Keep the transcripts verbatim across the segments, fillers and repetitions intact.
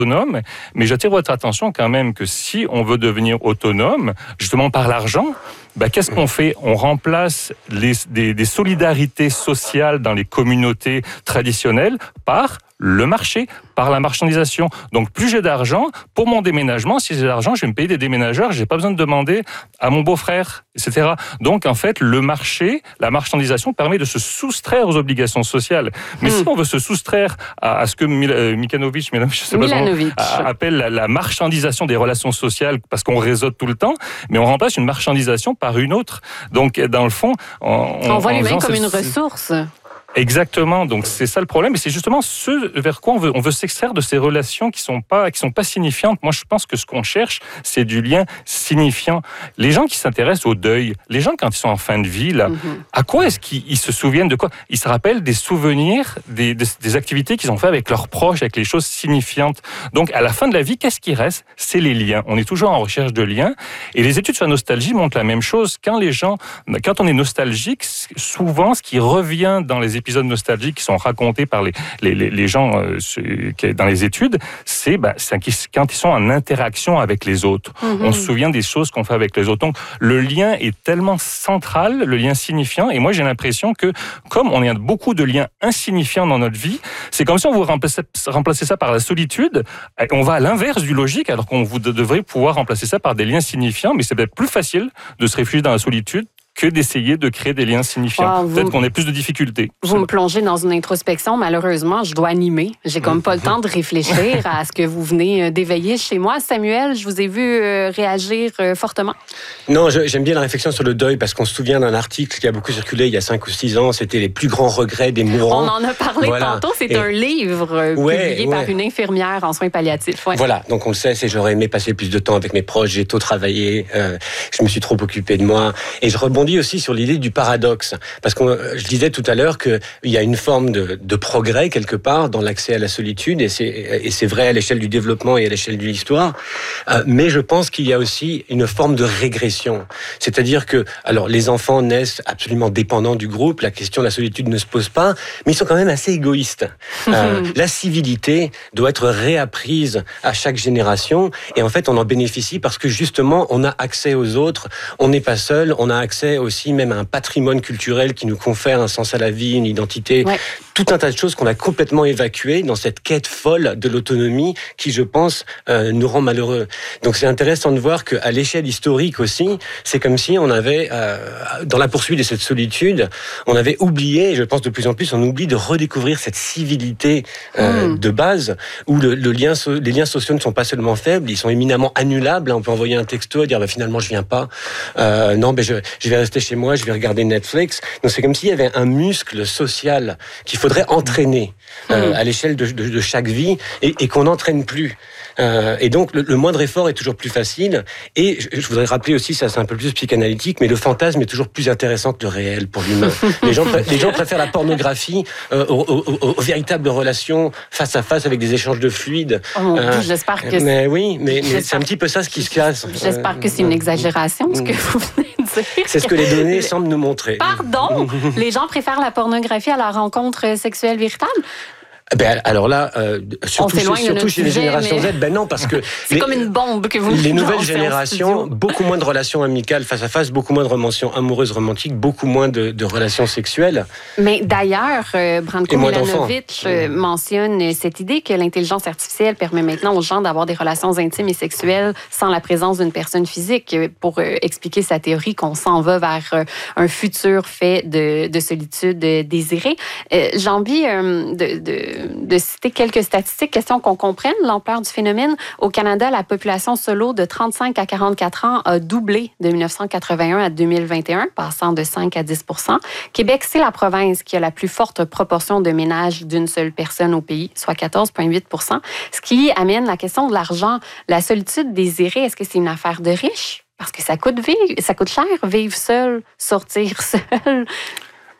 autonome, mais j'attire votre attention quand même que si on veut devenir autonome, justement par l'argent, ben, qu'est-ce qu'on fait? On remplace les, des, des solidarités sociales dans les communautés traditionnelles par le marché, par la marchandisation. Donc, plus j'ai d'argent, pour mon déménagement, si j'ai de l'argent, je vais me payer des déménageurs, j'ai pas besoin de demander à mon beau-frère, et cetera. Donc, en fait, le marché, la marchandisation permet de se soustraire aux obligations sociales. Mais mmh. si on veut se soustraire à, à ce que Mil- euh, Mikanovic, je sais pas Milanovic. comment, appelle la, la marchandisation des relations sociales, parce qu'on réseaute tout le temps, mais on remplace une marchandisation par une autre. Donc, dans le fond... On, on, on voit l'humain comme une ressource. Exactement, donc c'est ça le problème, et c'est justement ce vers quoi on veut, on veut s'extraire de ces relations qui sont pas, qui sont pas signifiantes. Moi, je pense que ce qu'on cherche, c'est du lien signifiant. Les gens qui s'intéressent au deuil, les gens quand ils sont en fin de vie, là, mm-hmm. à quoi est-ce qu'ils ils se souviennent de quoi? Ils se rappellent des souvenirs, des, des, des activités qu'ils ont fait avec leurs proches, avec les choses signifiantes. Donc, à la fin de la vie, qu'est-ce qui reste? C'est les liens. On est toujours en recherche de liens, et les études sur la nostalgie montrent la même chose. Quand les gens, quand on est nostalgique, souvent, ce qui revient dans les épisodes nostalgiques qui sont racontés par les, les, les, les gens euh, dans les études, c'est, ben, c'est quand ils sont en interaction avec les autres. Mm-hmm. On se souvient des choses qu'on fait avec les autres. Donc, le lien est tellement central, le lien signifiant, et moi, j'ai l'impression que, comme on a beaucoup de liens insignifiants dans notre vie, c'est comme si on voulait remplacer, remplacer ça par la solitude, on va à l'inverse du logique, alors qu'on vous devrait pouvoir remplacer ça par des liens signifiants, mais c'est peut-être plus facile de se réfugier dans la solitude que d'essayer de créer des liens signifiants. Ah, Peut-être qu'on ait plus de difficultés. Vous me plongez dans une introspection. Malheureusement, je dois animer. J'ai comme pas le temps de réfléchir à ce que vous venez d'éveiller chez moi. Samuel, je vous ai vu réagir fortement. Non, je, j'aime bien la réflexion sur le deuil parce qu'on se souvient d'un article qui a beaucoup circulé il y a cinq ou six ans. C'était les plus grands regrets des mourants. On en a parlé voilà. tantôt. C'est Et... un livre ouais, publié ouais. par une infirmière en soins palliatifs. Ouais. Voilà. Donc, on le sait, c'est j'aurais aimé passer plus de temps avec mes proches. J'ai trop travaillé. Euh, je me suis trop occupé de moi. Et je rebondis aussi sur l'idée du paradoxe. Parce que je disais tout à l'heure qu'il y a une forme de, de progrès quelque part dans l'accès à la solitude, et c'est, et c'est vrai à l'échelle du développement et à l'échelle de l'histoire. Euh, mais je pense qu'il y a aussi une forme de régression. C'est-à-dire que, alors, les enfants naissent absolument dépendants du groupe, la question de la solitude ne se pose pas, mais ils sont quand même assez égoïstes. Euh, la civilité doit être réapprise à chaque génération, et en fait, on en bénéficie parce que justement, on a accès aux autres, on n'est pas seul, on a accès aussi même à un patrimoine culturel qui nous confère un sens à la vie, une identité, ouais. tout un tas de choses qu'on a complètement évacuées dans cette quête folle de l'autonomie qui, je pense, euh, nous rend malheureux. Donc c'est intéressant de voir qu'à l'échelle historique aussi, c'est comme si on avait, euh, dans la poursuite de cette solitude, on avait oublié, et je pense de plus en plus, on oublie de redécouvrir cette civilité euh, mmh. de base, où le, le lien, les liens sociaux ne sont pas seulement faibles, ils sont éminemment annulables. On peut envoyer un texto et dire bah, finalement je viens pas, euh, non, ben je, je vais rester chez moi, je vais regarder Netflix. Donc c'est comme s'il y avait un muscle social qu'il faudrait entraîner euh, mmh. à l'échelle de, de, de chaque vie et, et qu'on n'entraîne plus. Euh, et donc le, le moindre effort est toujours plus facile. Et je, je voudrais rappeler aussi, ça c'est un peu plus psychanalytique, mais le fantasme est toujours plus intéressant que le réel pour l'humain. Les gens, les gens préfèrent la pornographie euh, aux, aux, aux véritables relations face à face avec des échanges de fluides. Oh, euh, j'espère que mais oui, mais, mais c'est un petit peu ça ce qui se casse. J'espère que c'est une exagération ce que vous venez de dire. C'est ce que les données semblent nous montrer. Pardon, les gens préfèrent la pornographie à la rencontre sexuelle véritable? Ben, alors là, euh, surtout, chez, surtout chez les générations mais... Z, ben non, parce que... c'est les, comme une bombe que vous... Les nouvelles générations, beaucoup moins de relations amicales face à face, beaucoup moins de relations amoureuses romantiques, beaucoup moins de, de relations sexuelles. Mais d'ailleurs, euh, Branko Milanovic euh, mentionne cette idée que l'intelligence artificielle permet maintenant aux gens d'avoir des relations intimes et sexuelles sans la présence d'une personne physique, pour euh, expliquer sa théorie qu'on s'en va vers euh, un futur fait de, de solitude désirée. Euh, j'ai envie euh, de... de de citer quelques statistiques, question qu'on comprenne l'ampleur du phénomène. Au Canada, la population solo de trente-cinq à quarante-quatre ans a doublé de dix-neuf cent quatre-vingt-un à deux mille vingt et un, passant de cinq à dix pour cent. Québec, c'est la province qui a la plus forte proportion de ménages d'une seule personne au pays, soit quatorze virgule huit pour cent, ce qui amène la question de l'argent. La solitude désirée, est-ce que c'est une affaire de riches? Parce que ça coûte vivre, ça coûte cher, vivre seul, sortir seul.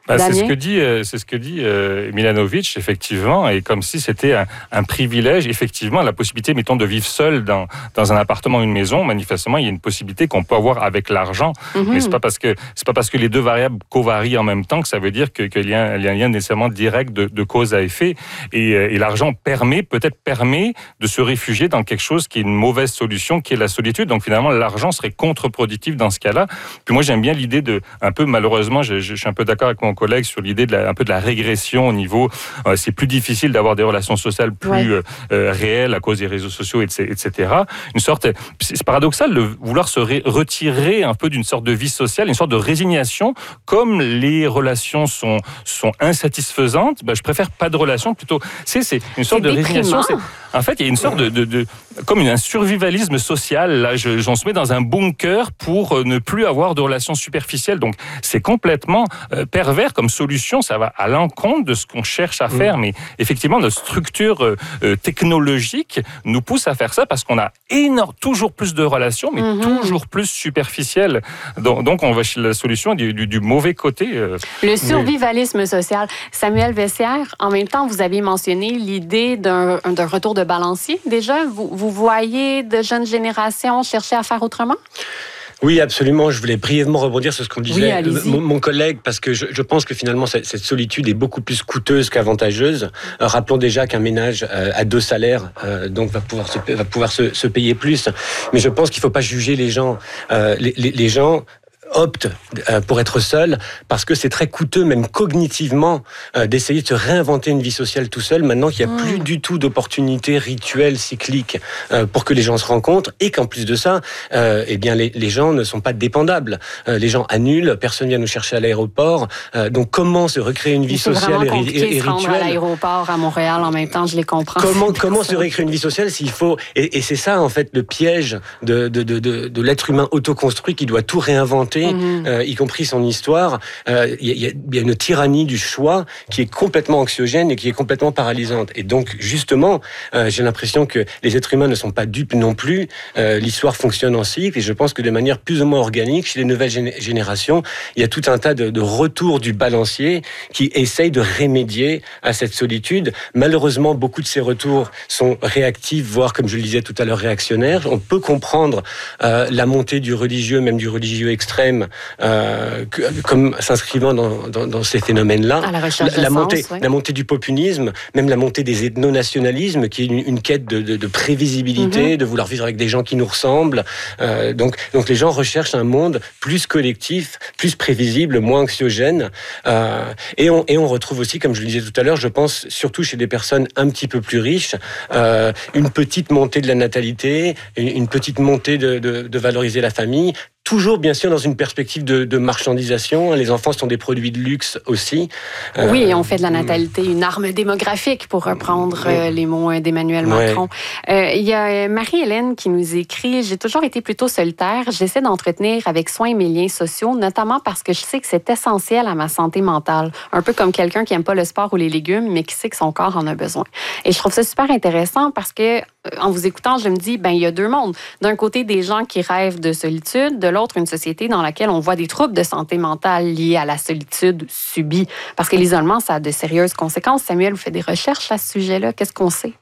Bah, c'est ce que dit, c'est ce que dit euh, Milanovic, effectivement, et comme si c'était un, un privilège, effectivement, la possibilité, mettons, de vivre seul dans, dans un appartement ou une maison. Manifestement, il y a une possibilité qu'on peut avoir avec l'argent, mm-hmm. mais c'est pas parce que c'est pas parce que les deux variables covarient en même temps que ça veut dire que, qu'il y a un, il y a un lien nécessairement direct de, de cause à effet. Et, et l'argent permet, peut-être permet, de se réfugier dans quelque chose qui est une mauvaise solution, qui est la solitude. Donc finalement, l'argent serait contre-productif dans ce cas-là. Puis moi, j'aime bien l'idée de, un peu malheureusement, je, je suis un peu d'accord avec mon collègue sur l'idée de la, un peu de la régression au niveau, euh, c'est plus difficile d'avoir des relations sociales plus ouais. euh, euh, réelles à cause des réseaux sociaux, et cetera. Une sorte, c'est paradoxal de vouloir se ré- retirer un peu d'une sorte de vie sociale, une sorte de résignation. Comme les relations sont sont insatisfaisantes, ben, je préfère pas de relations plutôt. C'est c'est une sorte c'est de résignation. C'est, en fait, il y a une sorte de, de, de comme un survivalisme social. Là, je, j'en se mets dans un bunker pour ne plus avoir de relations superficielles. Donc, c'est complètement euh, pervers comme solution. Ça va à l'encontre de ce qu'on cherche à faire. Mmh. Mais effectivement, notre structure euh, technologique nous pousse à faire ça parce qu'on a énorme, toujours plus de relations, mais mmh. toujours plus superficielles. Donc, donc, on va chez la solution du, du, du mauvais côté. Euh, Le survivalisme mais... social. Samuel Vessière, en même temps, vous avez mentionné l'idée d'un, d'un retour de balancier. Déjà, vous, vous voyez de jeunes générations chercher à faire autrement? Oui, absolument. Je voulais brièvement rebondir sur ce qu'on disait, oui, mon, mon collègue, parce que je, je pense que finalement, cette, cette solitude est beaucoup plus coûteuse qu'avantageuse. Euh, rappelons déjà qu'un ménage euh, à deux salaires, euh, donc va pouvoir, se, va pouvoir se, se payer plus. Mais je pense qu'il ne faut pas juger les gens. Euh, les, les, les gens optent pour être seul parce que c'est très coûteux, même cognitivement, d'essayer de se réinventer une vie sociale tout seul, maintenant qu'il n'y a mmh. plus du tout d'opportunités rituelles, cycliques, pour que les gens se rencontrent, et qu'en plus de ça, euh, eh bien, les, les gens ne sont pas dépendables. Euh, les gens annulent, personne vient nous chercher à l'aéroport. Euh, donc, comment se recréer une vie c'est sociale et, et, et rituelle? Se rendre à l'aéroport à Montréal en même temps, je les comprends. Comment, comment se recréer une vie sociale s'il faut... Et, et c'est ça, en fait, le piège de, de, de, de, de l'être humain autoconstruit qui doit tout réinventer, Mmh. Euh, y compris son histoire. Il euh, y, y, y a une tyrannie du choix qui est complètement anxiogène et qui est complètement paralysante. Et donc, justement, euh, j'ai l'impression que les êtres humains ne sont pas dupes non plus. Euh, l'histoire fonctionne en cycle, et je pense que de manière plus ou moins organique, chez les nouvelles gén- générations, il y a tout un tas de, de retours du balancier qui essayent de remédier à cette solitude. Malheureusement, beaucoup de ces retours sont réactifs, voire, comme je le disais tout à l'heure, réactionnaires. On peut comprendre euh, la montée du religieux, même du religieux extrême, Euh, que, comme s'inscrivant dans, dans, dans ces phénomènes-là. À la recherche la, la, de montée, sens, ouais. la montée du populisme, même la montée des ethnonationalismes, qui est une, une quête de, de, de prévisibilité, mm-hmm. de vouloir vivre avec des gens qui nous ressemblent. Euh, donc, donc les gens recherchent un monde plus collectif, plus prévisible, moins anxiogène. Euh, et, on, et on retrouve aussi, comme je le disais tout à l'heure, je pense surtout chez des personnes un petit peu plus riches, euh, une petite montée de la natalité, une, une petite montée de, de, de valoriser la famille. Toujours, bien sûr, dans une perspective de, de marchandisation. Les enfants sont des produits de luxe aussi. Oui, et on fait de la natalité une arme démographique, pour reprendre euh, les mots d'Emmanuel Macron. Il ouais. euh, y a Marie-Hélène qui nous écrit « J'ai toujours été plutôt solitaire. J'essaie d'entretenir avec soin mes liens sociaux, notamment parce que je sais que c'est essentiel à ma santé mentale. Un peu comme quelqu'un qui n'aime pas le sport ou les légumes, mais qui sait que son corps en a besoin. » Et je trouve ça super intéressant parce que, en vous écoutant, je me dis, ben il y a deux mondes. D'un côté, des gens qui rêvent de solitude, de l'autre, une société dans laquelle on voit des troubles de santé mentale liés à la solitude subie. Parce que l'isolement, ça a de sérieuses conséquences. Samuel, vous faites des recherches à ce sujet-là. Qu'est-ce qu'on sait?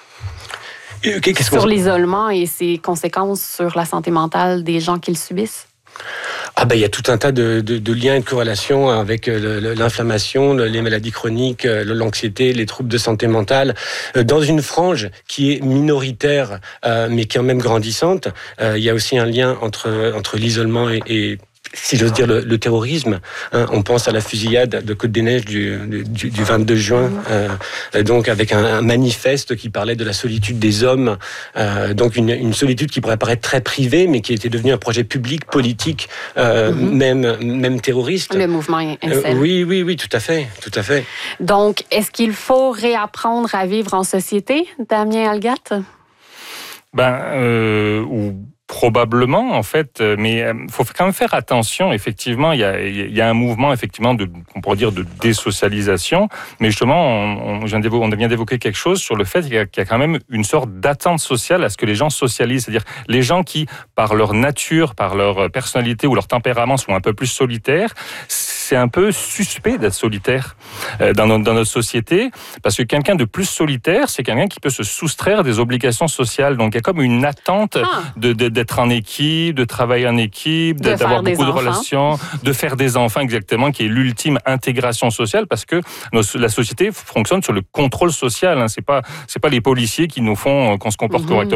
Okay, qu'est-ce sur qu'on... l'isolement et ses conséquences sur la santé mentale des gens qui le subissent? Ah ben, il y a tout un tas de, de, de liens et de corrélations avec le, le, l'inflammation, les maladies chroniques, l'anxiété, les troubles de santé mentale. Dans une frange qui est minoritaire, euh, mais qui est quand même grandissante, euh, il y a aussi un lien entre, entre l'isolement et, et si j'ose dire, le, le terrorisme. Hein, on pense à la fusillade de Côte-des-Neiges du, du, du vingt-deux juin, euh, donc avec un, un manifeste qui parlait de la solitude des hommes, euh, donc une, une solitude qui pourrait paraître très privée, mais qui était devenue un projet public, politique, euh, mm-hmm. même, même terroriste. Le mouvement Incel. Euh, oui, oui, oui, tout à fait, tout à fait. Donc, est-ce qu'il faut réapprendre à vivre en société, Damien Algat? Ben, euh, ou... Probablement, en fait, mais il faut quand même faire attention. Effectivement, il y a, il y a un mouvement, effectivement, de, on pourrait dire, de désocialisation. Mais justement, on, on, on vient d'évoquer quelque chose sur le fait qu'il y a, qu'il y a quand même une sorte d'attente sociale à ce que les gens socialisent. C'est-à-dire, les gens qui, par leur nature, par leur personnalité ou leur tempérament, sont un peu plus solitaires, c'est un peu suspect d'être solitaire euh, dans, notre, dans notre société, parce que quelqu'un de plus solitaire, c'est quelqu'un qui peut se soustraire des obligations sociales. Donc, il y a comme une attente ah. de, de, d'être en équipe, de travailler en équipe, de d'avoir beaucoup de relations, de faire des enfants, exactement, qui est l'ultime intégration sociale, parce que nos, la société fonctionne sur le contrôle social. Hein. C'est pas, c'est pas les policiers qui nous font qu'on se comporte mm-hmm. correctement.